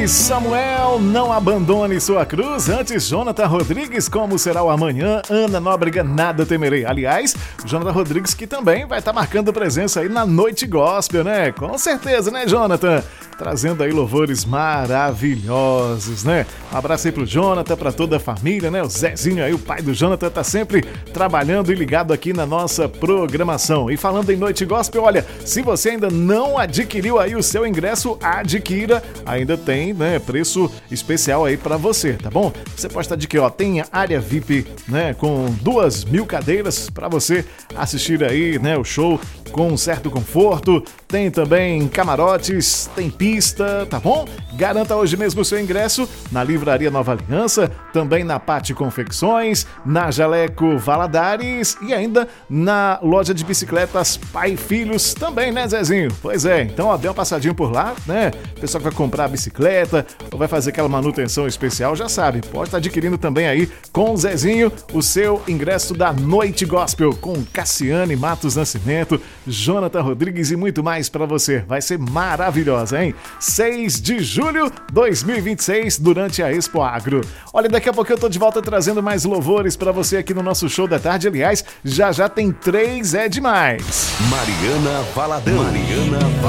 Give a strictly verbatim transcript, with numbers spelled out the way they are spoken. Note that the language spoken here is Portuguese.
Samuel, não abandone sua cruz. Antes, Jonathan Rodrigues, como será o amanhã? Ana Nóbrega, nada temerei. Aliás, Jonathan Rodrigues que também vai estar marcando presença aí na Noite Gospel, né? Com certeza, né, Jonathan? Trazendo aí louvores maravilhosos, né? Um abraço aí pro Jonathan, pra toda a família, né? O Zezinho aí, o pai do Jonathan, tá sempre trabalhando e ligado aqui na nossa programação. E falando em Noite Gospel, olha, se você ainda não adquiriu aí o seu ingresso, adquira. Ainda tem, né, preço especial aí pra você, tá bom? Você pode estar de que, ó, tem área V I P, né, com duas mil cadeiras pra você assistir aí, né, o show com um certo conforto. Tem também camarotes, tem pista, tá bom? Garanta hoje mesmo o seu ingresso na Livraria Nova Aliança, também na Pátio Confecções, na Jaleco Valadares e ainda na loja de bicicletas Pai e Filhos também, né, Zezinho? Pois é, então ó, dê uma passadinha por lá, né? O pessoal que vai comprar a bicicleta ou vai fazer aquela manutenção especial, já sabe, pode estar adquirindo também aí com o Zezinho o seu ingresso da Noite Gospel com Cassiane Matos Nascimento, Jonathan Rodrigues e muito mais pra você. Vai ser maravilhosa, hein? seis de julho de dois mil e vinte e seis, durante a Expo Agro. Olha, daqui a pouco eu tô de volta trazendo mais louvores pra você aqui no nosso show da tarde. Aliás, já já tem três é demais. Mariana Valadão. Mariana Valadão.